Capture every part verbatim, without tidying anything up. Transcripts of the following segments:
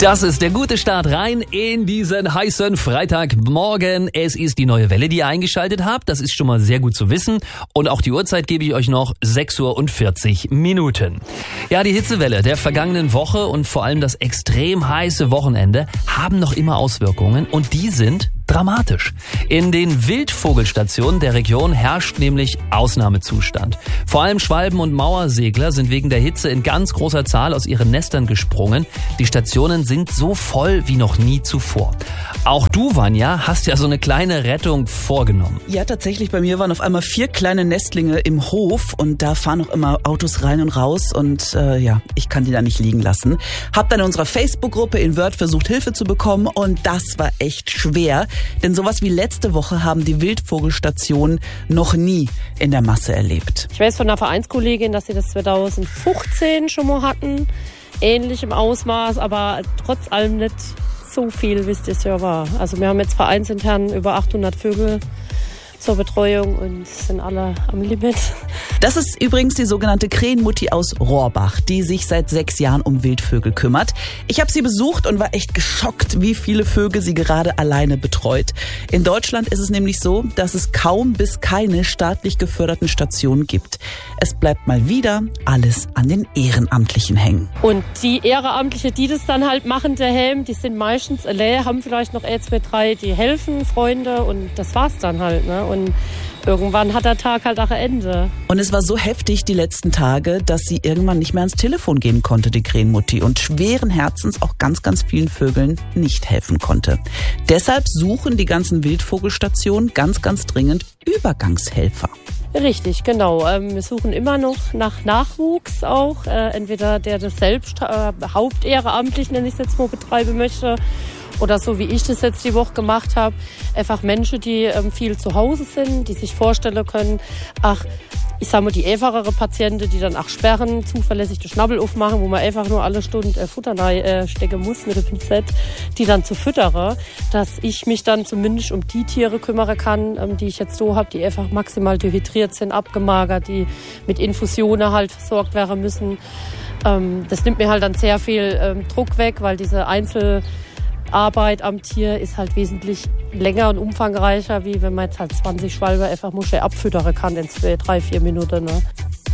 Das ist der gute Start rein in diesen heißen Freitagmorgen. Es ist die neue Welle, die ihr eingeschaltet habt. Das ist schon mal sehr gut zu wissen. Und auch die Uhrzeit gebe ich euch noch, sechs Uhr und vierzig Minuten. Ja, die Hitzewelle der vergangenen Woche und vor allem das extrem heiße Wochenende haben noch immer Auswirkungen und die sind dramatisch. In den Wildvogelstationen der Region herrscht nämlich Ausnahmezustand. Vor allem Schwalben und Mauersegler sind wegen der Hitze in ganz großer Zahl aus ihren Nestern gesprungen. Die Stationen sind so voll wie noch nie zuvor. Auch du, Vanja, hast ja so eine kleine Rettung vorgenommen. Ja, tatsächlich. Bei mir waren auf einmal vier kleine Nestlinge im Hof und da fahren noch immer Autos rein und raus und äh, ja, ich kann die da nicht liegen lassen. Hab dann in unserer Facebook-Gruppe in Word versucht, Hilfe zu bekommen und das war echt schwer. Denn sowas wie letzte Woche haben die Wildvogelstationen noch nie in der Masse erlebt. Ich weiß von einer Vereinskollegin, dass sie das zweitausendfünfzehn schon mal hatten. Ähnlich im Ausmaß, aber trotz allem nicht so viel, wie es das Jahr war. Also wir haben jetzt vereinsintern über achthundert Vögel zur Betreuung und sind alle am Limit. Das ist übrigens die sogenannte Krähenmutti aus Rohrbach, die sich seit sechs Jahren um Wildvögel kümmert. Ich habe sie besucht und war echt geschockt, wie viele Vögel sie gerade alleine betreut. In Deutschland ist es nämlich so, dass es kaum bis keine staatlich geförderten Stationen gibt. Es bleibt mal wieder alles an den Ehrenamtlichen hängen. Und die Ehrenamtliche, die das dann halt machen, der Helm, die sind meistens allein, haben vielleicht noch ein, zwei, drei, die helfen, Freunde und das war's dann halt, ne? Und irgendwann hat der Tag halt auch ein Ende. Und es war so heftig die letzten Tage, dass sie irgendwann nicht mehr ans Telefon gehen konnte, die Krähenmutti, und schweren Herzens auch ganz, ganz vielen Vögeln nicht helfen konnte. Deshalb suchen die ganzen Wildvogelstationen ganz, ganz dringend Übergangshelfer. Richtig, genau. Wir suchen immer noch nach Nachwuchs auch. Entweder der das selbst äh, hauptehrenamtlich, nenne ich es jetzt mal, betreiben möchte. Oder so wie ich das jetzt die Woche gemacht habe, einfach Menschen, die ähm, viel zu Hause sind, die sich vorstellen können, ach, ich sag mal, die einfachere Patienten, die dann auch sperren, zuverlässig den Schnabel aufmachen, wo man einfach nur alle Stunden äh, Futter rein, äh, stecken muss mit dem Pinzett, die dann zu füttern, dass ich mich dann zumindest um die Tiere kümmern kann, ähm, die ich jetzt so habe, die einfach maximal dehydriert sind, abgemagert, die mit Infusionen halt versorgt werden müssen. Ähm, das nimmt mir halt dann sehr viel ähm, Druck weg, weil diese Einzel Arbeit am Tier ist halt wesentlich länger und umfangreicher, wie wenn man jetzt halt zwanzig Schwalbe einfach Muschel abfüttern kann in zwei, drei, vier Minuten. Ne?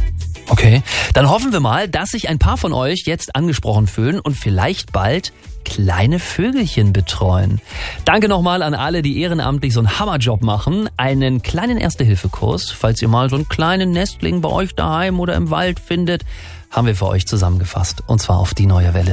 Okay, dann hoffen wir mal, dass sich ein paar von euch jetzt angesprochen fühlen und vielleicht bald kleine Vögelchen betreuen. Danke nochmal an alle, die ehrenamtlich so einen Hammerjob machen. Einen kleinen Erste-Hilfe-Kurs, falls ihr mal so einen kleinen Nestling bei euch daheim oder im Wald findet, haben wir für euch zusammengefasst. Und zwar auf die neue Welle.